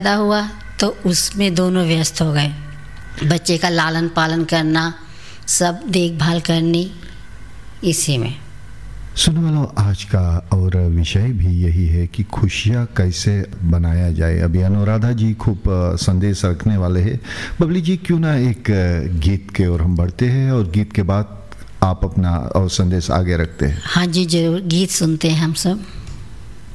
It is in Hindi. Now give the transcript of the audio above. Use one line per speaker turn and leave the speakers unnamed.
पैदा हुआ तो उसमें दोनों व्यस्त हो गए। बच्चे का लालन पालन करना, सब देखभाल करनी, इसी में।
सुनने वालों, आज का और विषय भी यही है कि खुशियाँ कैसे बनाया जाए। अभी अनुराधा जी खूब संदेश रखने वाले हैं। बबली जी, क्यों ना एक गीत के ओर हम बढ़ते हैं और गीत के बाद आप अपना और संदेश आगे रखते हैं।
हाँ जी, जरूर, गीत सुनते हैं हम सब।